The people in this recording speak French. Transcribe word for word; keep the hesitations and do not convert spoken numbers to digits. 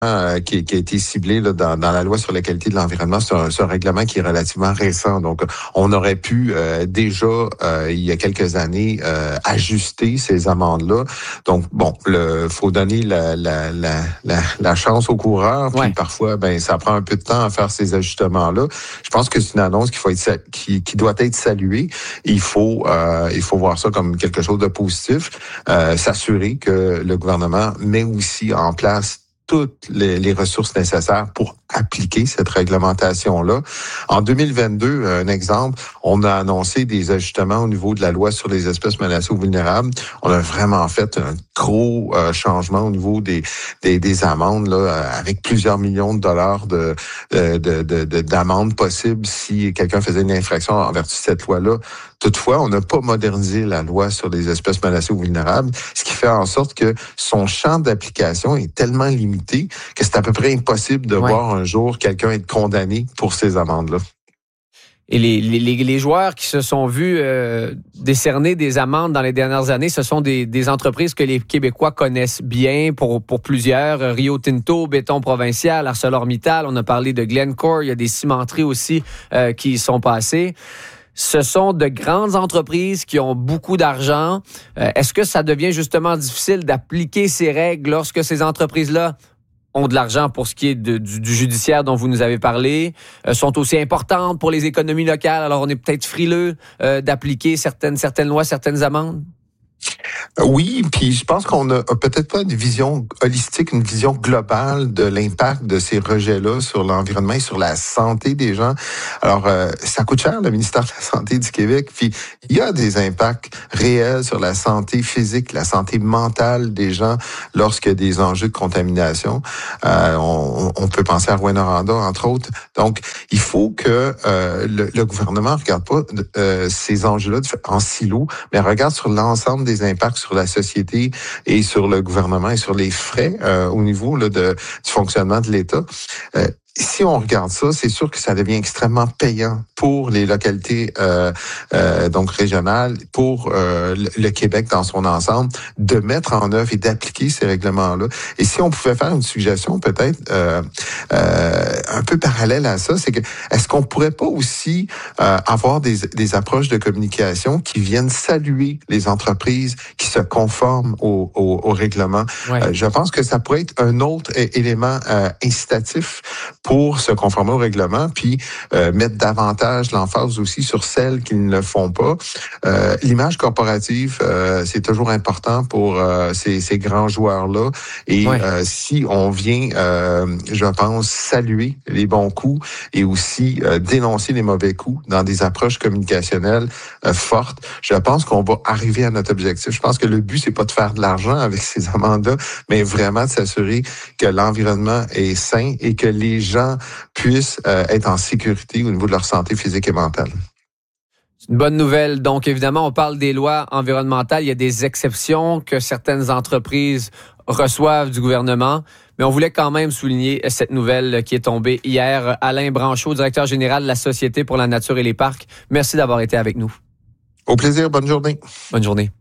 Euh, qui, qui a été ciblé là, dans, dans la loi sur la qualité de l'environnement. C'est un, c'est un règlement qui est relativement récent. Donc, on aurait pu euh, déjà, euh, il y a quelques années, euh, ajuster ces amendes-là. Donc, bon, il faut donner la, la, la, la, la chance aux coureurs. Puis ouais. parfois, ben ça prend un peu de temps à faire ces ajustements-là. Je pense que c'est une annonce qu'il faut être, qui, qui doit être saluée. Il faut, euh, il faut voir ça comme quelque chose de positif. Euh, s'assurer que le gouvernement met aussi en place toutes les, les ressources nécessaires pour appliquer cette réglementation-là. En deux mille vingt-deux, un exemple, on a annoncé des ajustements au niveau de la loi sur les espèces menacées ou vulnérables. On a vraiment fait un gros euh, changement au niveau des, des, des amendes, là, avec plusieurs millions de dollars de, de, de, de, d'amendes possibles si quelqu'un faisait une infraction en vertu de cette loi-là. Toutefois, on n'a pas modernisé la loi sur les espèces menacées ou vulnérables, ce qui fait en sorte que son champ d'application est tellement limité que c'est à peu près impossible de ouais. voir un jour quelqu'un être condamné pour ces amendes-là. Et les, les, les joueurs qui se sont vus euh, décerner des amendes dans les dernières années, ce sont des, des entreprises que les Québécois connaissent bien pour, pour plusieurs. Rio Tinto, Béton Provincial, ArcelorMittal, on a parlé de Glencore, il y a des cimenteries aussi euh, qui y sont passées. Ce sont de grandes entreprises qui ont beaucoup d'argent. Euh, est-ce que ça devient justement difficile d'appliquer ces règles lorsque ces entreprises-là ont de l'argent pour ce qui est de, du, du judiciaire dont vous nous avez parlé, euh, sont aussi importantes pour les économies locales, alors on est peut-être frileux euh, d'appliquer certaines, certaines lois, certaines amendes? Oui, puis je pense qu'on a peut-être pas une vision holistique, une vision globale de l'impact de ces rejets-là sur l'environnement et sur la santé des gens. Alors, euh, ça coûte cher, le ministère de la Santé du Québec, puis il y a des impacts réels sur la santé physique, la santé mentale des gens lorsqu'il y a des enjeux de contamination. Euh, on, on peut penser à Rouyn-Noranda, entre autres. Donc, il faut que euh, le, le gouvernement regarde pas euh, ces enjeux-là en silo, mais regarde sur l'ensemble des impacts sur la société et sur le gouvernement et sur les frais euh, au niveau là, de, du fonctionnement de l'État. Euh, Si on regarde ça, c'est sûr que ça devient extrêmement payant pour les localités euh, euh, donc régionales, pour euh, le Québec dans son ensemble, de mettre en œuvre et d'appliquer ces règlements-là. Et si on pouvait faire une suggestion peut-être euh, euh, un peu parallèle à ça, c'est que est-ce qu'on pourrait pas aussi euh, avoir des, des approches de communication qui viennent saluer les entreprises qui se conforment au, au, au règlement? Ouais. Euh, je pense que ça pourrait être un autre élément euh, incitatif pour se conformer au règlement, puis euh, mettre davantage l'emphase aussi sur celles qui ne le font pas. Euh, l'image corporative, euh, c'est toujours important pour euh, ces, ces grands joueurs-là. Et ouais. euh, si on vient, euh, je pense, saluer les bons coups et aussi euh, dénoncer les mauvais coups dans des approches communicationnelles euh, fortes, je pense qu'on va arriver à notre objectif. Je pense que le but, c'est pas de faire de l'argent avec ces amendes-là, mais vraiment de s'assurer que l'environnement est sain et que les gens puissent euh, être en sécurité au niveau de leur santé physique et mentale. C'est une bonne nouvelle. Donc, évidemment, on parle des lois environnementales. Il y a des exceptions que certaines entreprises reçoivent du gouvernement. Mais on voulait quand même souligner cette nouvelle qui est tombée hier. Alain Branchot, directeur général de la Société pour la nature et les parcs. Merci d'avoir été avec nous. Au plaisir. Bonne journée. Bonne journée.